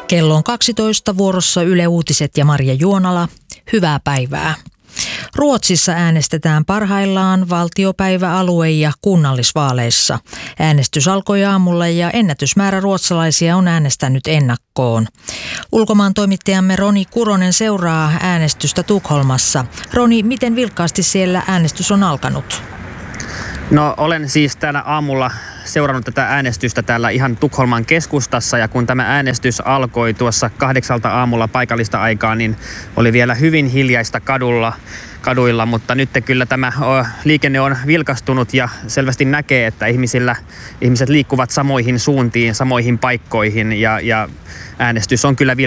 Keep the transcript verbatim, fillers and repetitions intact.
Kello on kaksitoista, vuorossa Yle Uutiset ja Marja Juonala. Hyvää päivää. Ruotsissa äänestetään parhaillaan valtiopäiväalue- ja kunnallisvaaleissa. Äänestys alkoi aamulla ja ennätysmäärä ruotsalaisia on äänestänyt ennakkoon. Ulkomaan toimittajamme Roni Kuronen seuraa äänestystä Tukholmassa. Roni, miten vilkkaasti siellä äänestys on alkanut? No olen siis täällä aamulla seurannut tätä äänestystä täällä ihan Tukholman keskustassa, ja kun tämä äänestys alkoi tuossa kahdeksalta aamulla paikallista aikaa, niin oli vielä hyvin hiljaista kadulla, kaduilla, mutta nyt kyllä tämä liikenne on vilkastunut ja selvästi näkee, että ihmisillä, ihmiset liikkuvat samoihin suuntiin, samoihin paikkoihin ja, ja äänestys on kyllä vilkastunut.